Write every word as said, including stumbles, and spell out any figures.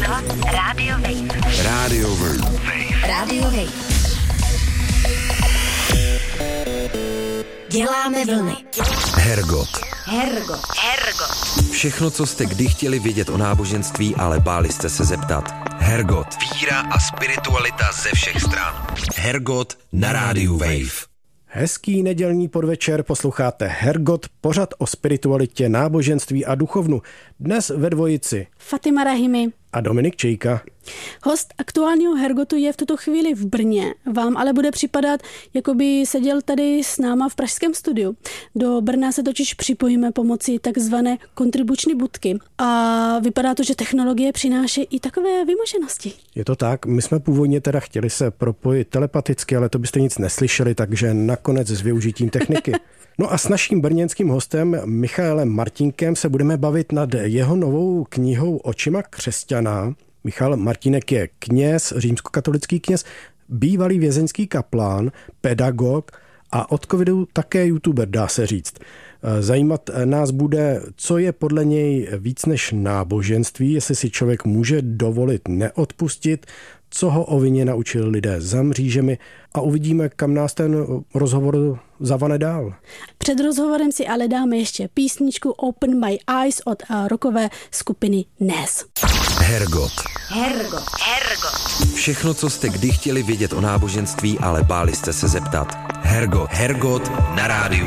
vysílá Rádio Wave. Rádio Wave. Rádio Wave. Děláme vlny. Hergot. Hergot. Hergot. Všechno, co jste kdy chtěli vědět o náboženství, ale báli jste se zeptat. Hergot. Víra a spiritualita ze všech stran. Hergot na Rádiu Wave. Hezký nedělní podvečer, posloucháte Hergot, pořad o spiritualitě, náboženství a duchovnu. Dnes ve dvojici Fatima Rahimi a Dominik Čejka. Host aktuálního Hergotu je v tuto chvíli v Brně. Vám ale bude připadat, jako by seděl tady s náma v pražském studiu. Do Brna se totiž připojíme pomocí takzvané kontribuční budky. A vypadá to, že technologie přináší i takové vymoženosti. Je to tak, my jsme původně teda chtěli se propojit telepaticky, ale to byste nic neslyšeli, takže nakonec s využitím techniky. No a s naším brněnským hostem Michaelem Martinkem se budeme bavit nad jeho novou knihou Očima křesťana. Michal Martínek je kněz, římskokatolický kněz, bývalý vězeňský kaplán, pedagog a od covidu také youtuber, dá se říct. Zajímat nás bude, co je podle něj víc než náboženství, jestli si člověk může dovolit neodpustit, co ho o vině naučili lidé za mřížemi a uvidíme, kam nás ten rozhovor zavane dál. Před rozhovorem si ale dáme ještě písničku Open My Eyes od rockové skupiny Nes. Hergot. Hergot. Hergot. Všechno, co jste kdy chtěli vědět o náboženství, ale báli jste se zeptat. Hergot. Hergot na Rádiu